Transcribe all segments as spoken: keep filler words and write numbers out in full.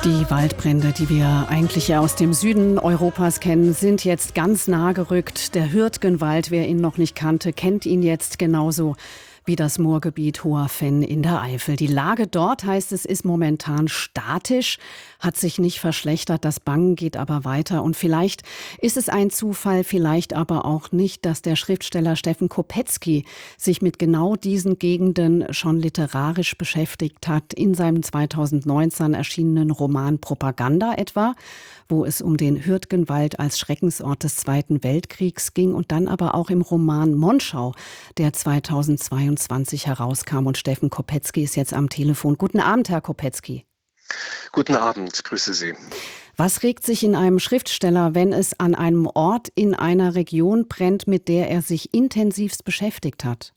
Die Waldbrände, die wir eigentlich ja aus dem Süden Europas kennen, sind jetzt ganz nah gerückt. Der Hürtgenwald, wer ihn noch nicht kannte, kennt ihn jetzt genauso wie das Moorgebiet Hoher Venn in der Eifel. Die Lage dort, heißt es, ist momentan statisch, hat sich nicht verschlechtert. Das Bangen geht aber weiter. Und vielleicht ist es ein Zufall, vielleicht aber auch nicht, dass der Schriftsteller Steffen Kopetzky sich mit genau diesen Gegenden schon literarisch beschäftigt hat. In seinem zweitausendneunzehn erschienenen Roman Propaganda etwa, wo es um den Hürtgenwald als Schreckensort des Zweiten Weltkriegs ging und dann aber auch im Roman Monschau, der zweitausendzweiundzwanzig herauskam. Und Steffen Kopetzky ist jetzt am Telefon. Guten Abend, Herr Kopetzky. Guten Abend, grüße Sie. Was regt sich in einem Schriftsteller, wenn es an einem Ort in einer Region brennt, mit der er sich intensivst beschäftigt hat?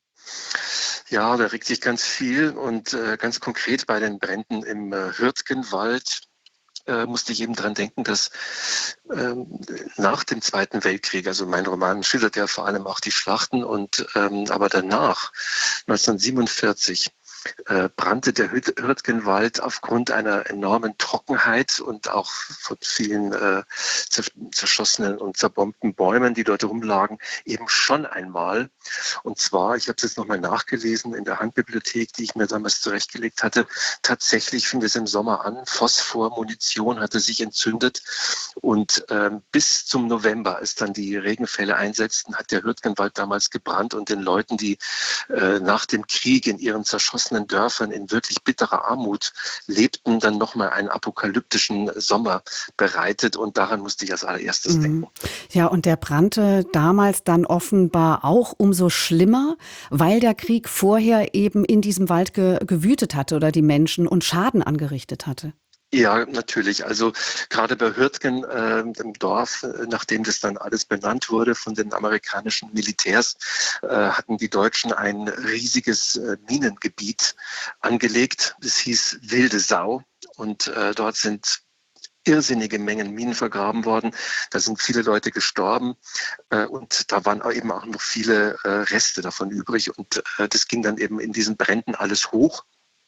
Ja, da regt sich ganz viel und äh, ganz konkret bei den Bränden im äh, Hürtgenwald äh, musste ich eben dran denken, dass ähm, nach dem Zweiten Weltkrieg, also mein Roman schildert ja vor allem auch die Schlachten und ähm, aber danach, neunzehnhundertsiebenundvierzig, Äh, brannte der Hürtgenwald aufgrund einer enormen Trockenheit und auch von vielen äh, zerschossenen und zerbombten Bäumen, die dort rumlagen, eben schon einmal. Und zwar, ich habe es jetzt nochmal nachgelesen in der Handbibliothek, die ich mir damals zurechtgelegt hatte, tatsächlich fing es im Sommer an, Phosphormunition hatte sich entzündet und ähm, bis zum November, als dann die Regenfälle einsetzten, hat der Hürtgenwald damals gebrannt und den Leuten, die äh, nach dem Krieg in ihren zerschossenen Dörfern in wirklich bitterer Armut lebten, dann nochmal einen apokalyptischen Sommer bereitet. Und daran musste ich als allererstes Mhm. denken. Ja, und der brannte damals dann offenbar auch umso schlimmer, weil der Krieg vorher eben in diesem Wald ge- gewütet hatte oder die Menschen und Schaden angerichtet hatte. Ja, natürlich. Also gerade bei Hürtgen, äh, dem Dorf, äh, nachdem das dann alles benannt wurde von den amerikanischen Militärs, äh, hatten die Deutschen ein riesiges äh, Minengebiet angelegt. Das hieß Wilde Sau und äh, dort sind irrsinnige Mengen Minen vergraben worden. Da sind viele Leute gestorben äh, und da waren auch eben auch noch viele äh, Reste davon übrig und äh, das ging dann eben in diesen Bränden alles hoch.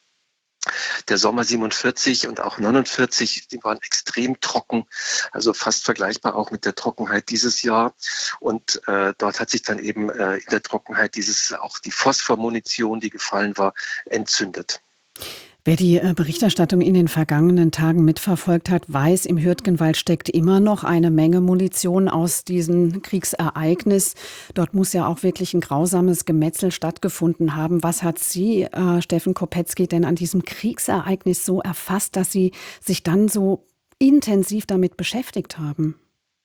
Der Sommer siebenundvierzig und auch neunundvierzig, die waren extrem trocken, also fast vergleichbar auch mit der Trockenheit dieses Jahr. Und äh, dort hat sich dann eben äh, in der Trockenheit dieses auch die Phosphormunition, die gefallen war, entzündet. Wer die äh, Berichterstattung in den vergangenen Tagen mitverfolgt hat, weiß, im Hürtgenwald steckt immer noch eine Menge Munition aus diesem Kriegsereignis. Dort muss ja auch wirklich ein grausames Gemetzel stattgefunden haben. Was hat Sie, äh, Steffen Kopetzky, denn an diesem Kriegsereignis so erfasst, dass Sie sich dann so intensiv damit beschäftigt haben?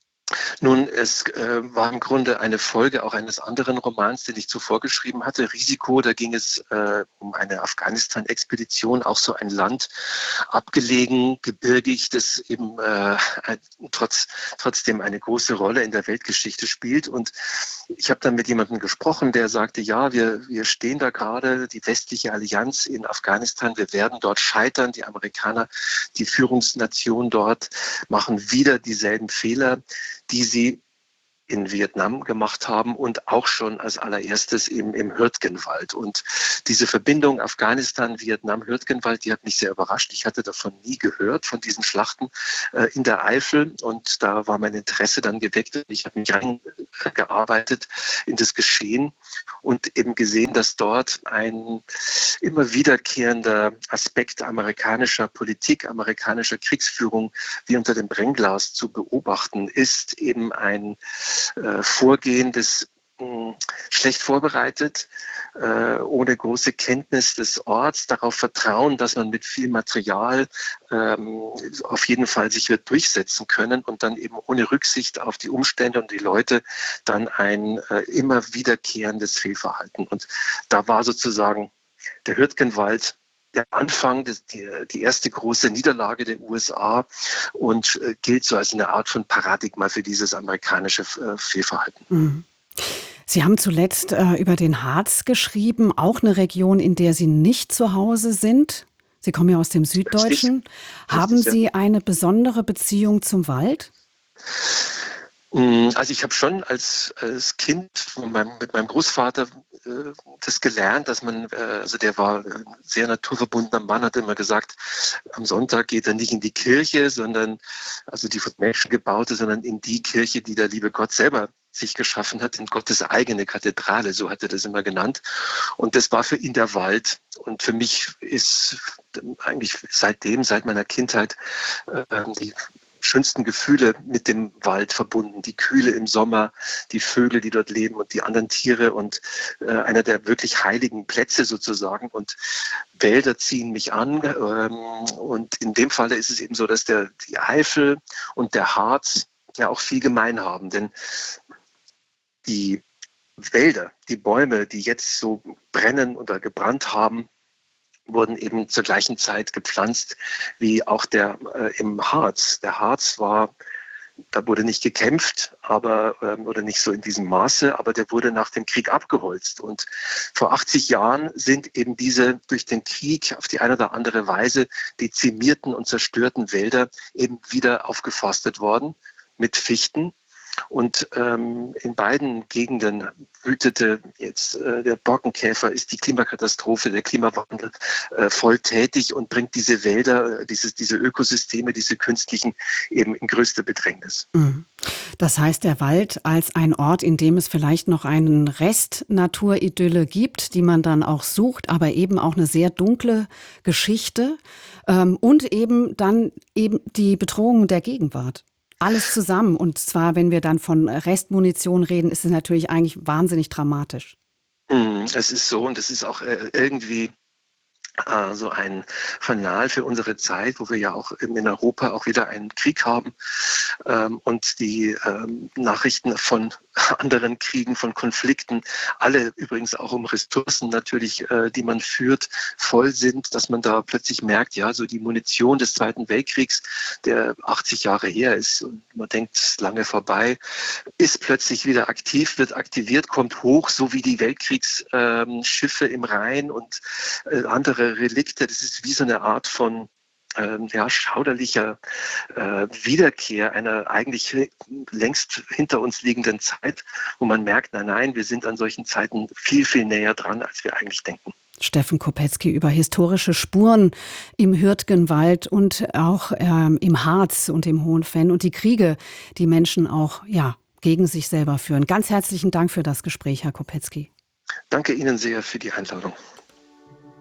Nun, es äh, war im Grunde eine Folge auch eines anderen Romans, den ich zuvor geschrieben hatte, Risiko. Da ging es äh, um eine Afghanistan-Expedition, auch so ein Land, abgelegen, gebirgig, das eben äh, trotz, trotzdem eine große Rolle in der Weltgeschichte spielt. Und ich habe dann mit jemandem gesprochen, der sagte, ja, wir, wir stehen da gerade, die westliche Allianz in Afghanistan, wir werden dort scheitern. Die Amerikaner, die Führungsnation dort, machen wieder dieselben Fehler, die sie in Vietnam gemacht haben und auch schon als allererstes eben im Hürtgenwald. Und diese Verbindung Afghanistan, Vietnam, Hürtgenwald, die hat mich sehr überrascht. Ich hatte davon nie gehört, von diesen Schlachten äh, in der Eifel. Und da war mein Interesse dann geweckt. Ich habe mich reingearbeitet in das Geschehen und eben gesehen, dass dort ein immer wiederkehrender Aspekt amerikanischer Politik, amerikanischer Kriegsführung wie unter dem Brennglas zu beobachten ist, eben ein äh, Vorgehen, das mh, schlecht vorbereitet, äh, ohne große Kenntnis des Orts, darauf vertrauen, dass man mit viel Material ähm, auf jeden Fall sich wird durchsetzen können und dann eben ohne Rücksicht auf die Umstände und die Leute dann ein äh, immer wiederkehrendes Fehlverhalten. Und da war sozusagen der Hürtgenwald der Anfang, des, die, die erste große Niederlage der U S A und äh, gilt so als eine Art von Paradigma für dieses amerikanische äh, Fehlverhalten. Mhm. Sie haben zuletzt äh, über den Harz geschrieben, auch eine Region, in der Sie nicht zu Hause sind. Sie kommen ja aus dem Richtig? Süddeutschen. Haben Richtig, ja. Sie eine besondere Beziehung zum Wald? Also ich habe schon als, als Kind von meinem, mit meinem Großvater äh, das gelernt, dass man, äh, also der war ein sehr naturverbundener Mann, hat immer gesagt, am Sonntag geht er nicht in die Kirche, sondern, also die von Menschen gebaute, sondern in die Kirche, die der liebe Gott selber sich geschaffen hat, in Gottes eigene Kathedrale, so hat er das immer genannt. Und das war für ihn der Wald. Und für mich ist eigentlich seitdem, seit meiner Kindheit, äh, die schönsten Gefühle mit dem Wald verbunden. Die Kühle im Sommer, die Vögel, die dort leben und die anderen Tiere und äh, einer der wirklich heiligen Plätze sozusagen. Und Wälder ziehen mich an. Ähm, und in dem Falle ist es eben so, dass der, die Eifel und der Harz ja auch viel gemein haben. Denn die Wälder, die Bäume, die jetzt so brennen oder gebrannt haben, wurden eben zur gleichen Zeit gepflanzt wie auch der äh, im Harz. Der Harz war, da wurde nicht gekämpft, aber ähm, oder nicht so in diesem Maße, aber der wurde nach dem Krieg abgeholzt. Und vor achtzig Jahren sind eben diese durch den Krieg auf die eine oder andere Weise dezimierten und zerstörten Wälder eben wieder aufgeforstet worden mit Fichten. Und ähm, in beiden Gegenden wütete jetzt äh, der Borkenkäfer, ist die Klimakatastrophe, der Klimawandel äh, voll tätig und bringt diese Wälder, äh, dieses, diese Ökosysteme, diese künstlichen eben in größte Bedrängnis. Das heißt, der Wald als ein Ort, in dem es vielleicht noch einen Rest Naturidylle gibt, die man dann auch sucht, aber eben auch eine sehr dunkle Geschichte ähm, und eben dann eben die Bedrohungen der Gegenwart. Alles zusammen. Und zwar, wenn wir dann von Restmunition reden, ist es natürlich eigentlich wahnsinnig dramatisch. Es ist so und es ist auch äh, irgendwie äh, so ein Fanal für unsere Zeit, wo wir ja auch in Europa auch wieder einen Krieg haben ähm, und die ähm, Nachrichten von anderen Kriegen, von Konflikten, alle übrigens auch um Ressourcen natürlich, äh, die man führt, voll sind, dass man da plötzlich merkt, ja, so die Munition des Zweiten Weltkriegs, der achtzig Jahre her ist und man denkt, es ist lange vorbei, ist plötzlich wieder aktiv, wird aktiviert, kommt hoch, so wie die Weltkriegsschiffe ähm, im Rhein und äh, andere Relikte. Das ist wie so eine Art von Ähm, ja, schauderlicher äh, Wiederkehr einer eigentlich längst hinter uns liegenden Zeit, wo man merkt, nein, nein, wir sind an solchen Zeiten viel, viel näher dran, als wir eigentlich denken. Steffen Kopetzky über historische Spuren im Hürtgenwald und auch ähm, im Harz und im Hohenfenn und die Kriege, die Menschen auch ja, gegen sich selber führen. Ganz herzlichen Dank für das Gespräch, Herr Kopetzky. Danke Ihnen sehr für die Einladung.